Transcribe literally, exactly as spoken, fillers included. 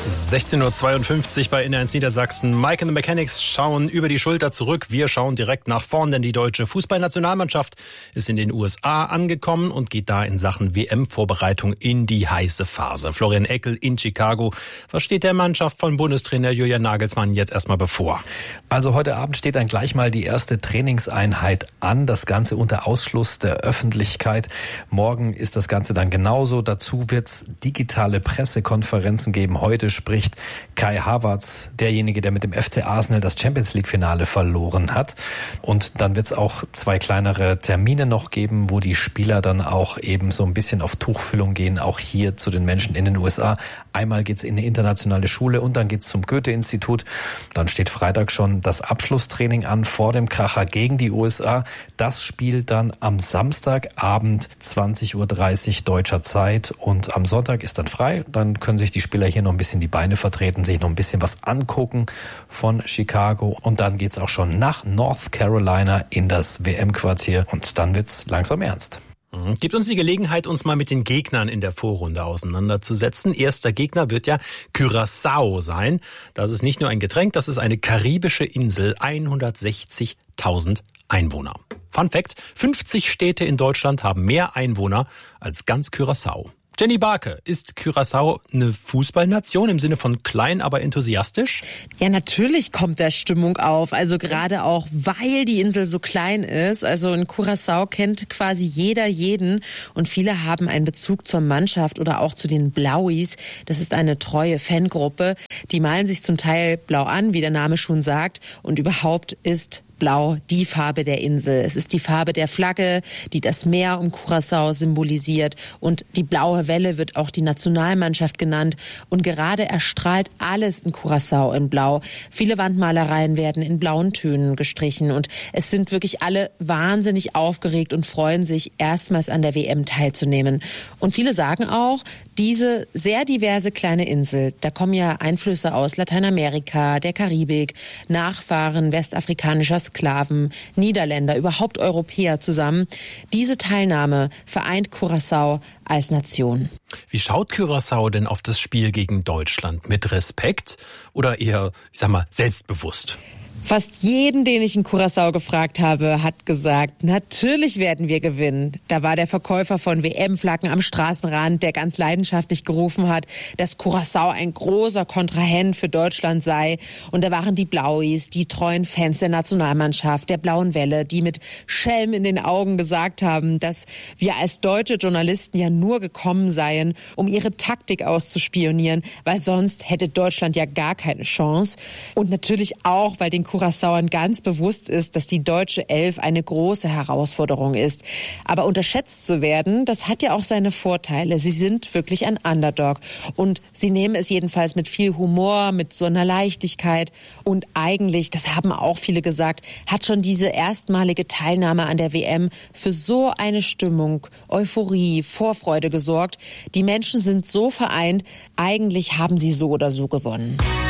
sechzehn Uhr zweiundfünfzig bei N eins Niedersachsen. Mike and the Mechanics schauen über die Schulter zurück. Wir schauen direkt nach vorn, denn die deutsche Fußballnationalmannschaft ist in den U S A angekommen und geht da in Sachen W M-Vorbereitung in die heiße Phase. Florian Eckel in Chicago. Was steht der Mannschaft von Bundestrainer Julian Nagelsmann jetzt erstmal bevor? Also heute Abend steht dann gleich mal die erste Trainingseinheit an. Das Ganze unter Ausschluss der Öffentlichkeit. Morgen ist das Ganze dann genauso. Dazu wird es digitale Pressekonferenzen geben. Heute spricht Kai Havertz, derjenige, der mit dem F C Arsenal das Champions-League-Finale verloren hat. Und dann wird es auch zwei kleinere Termine noch geben, wo die Spieler dann auch eben so ein bisschen auf Tuchfüllung gehen, auch hier zu den Menschen in den U S A. Einmal geht es in eine internationale Schule und dann geht es zum Goethe-Institut. Dann steht Freitag schon das Abschlusstraining an vor dem Kracher gegen die U S A. Das spielt dann am Samstagabend zwanzig Uhr dreißig deutscher Zeit und am Sonntag ist dann frei. Dann können sich die Spieler hier noch ein bisschen die Beine vertreten, sich noch ein bisschen was angucken von Chicago und dann geht's auch schon nach North Carolina in das W M-Quartier und dann wird's langsam ernst. Gibt uns die Gelegenheit, uns mal mit den Gegnern in der Vorrunde auseinanderzusetzen. Erster Gegner wird ja Curaçao sein. Das ist nicht nur ein Getränk, das ist eine karibische Insel, hundertsechzigtausend Einwohner. Fun Fact, fünfzig Städte in Deutschland haben mehr Einwohner als ganz Curaçao. Jenny Barke, ist Curaçao eine Fußballnation im Sinne von klein, aber enthusiastisch? Ja, natürlich kommt da Stimmung auf. Also gerade auch, weil die Insel so klein ist. Also in Curaçao kennt quasi jeder jeden. Und viele haben einen Bezug zur Mannschaft oder auch zu den Blauis. Das ist eine treue Fangruppe. Die malen sich zum Teil blau an, wie der Name schon sagt. Und überhaupt ist Blau die Farbe der Insel. Es ist die Farbe der Flagge, die das Meer um Curaçao symbolisiert. Und die blaue Welle wird auch die Nationalmannschaft genannt. Und gerade erstrahlt alles in Curaçao in Blau. Viele Wandmalereien werden in blauen Tönen gestrichen. Und es sind wirklich alle wahnsinnig aufgeregt und freuen sich, erstmals an der W M teilzunehmen. Und viele sagen auch, diese sehr diverse kleine Insel, da kommen ja Einflüsse aus Lateinamerika, der Karibik, Nachfahren westafrikanischer Sklaven, Niederländer, überhaupt Europäer zusammen. Diese Teilnahme vereint Curaçao als Nation. Wie schaut Curaçao denn auf das Spiel gegen Deutschland? Mit Respekt oder eher, ich sag mal, selbstbewusst? Fast jeden, den ich in Curaçao gefragt habe, hat gesagt, natürlich werden wir gewinnen. Da war der Verkäufer von W M-Flaggen am Straßenrand, der ganz leidenschaftlich gerufen hat, dass Curaçao ein großer Kontrahent für Deutschland sei. Und da waren die Blauis, die treuen Fans der Nationalmannschaft, der Blauen Welle, die mit Schelm in den Augen gesagt haben, dass wir als deutsche Journalisten ja nur gekommen seien, um ihre Taktik auszuspionieren, weil sonst hätte Deutschland ja gar keine Chance. Und natürlich auch, weil den Curaçaoern ganz bewusst ist, dass die deutsche Elf eine große Herausforderung ist. Aber unterschätzt zu werden, das hat ja auch seine Vorteile. Sie sind wirklich ein Underdog. Und sie nehmen es jedenfalls mit viel Humor, mit so einer Leichtigkeit. Und eigentlich, das haben auch viele gesagt, hat schon diese erstmalige Teilnahme an der W M für so eine Stimmung, Euphorie, Vorfreude gesorgt. Die Menschen sind so vereint, eigentlich haben sie so oder so gewonnen.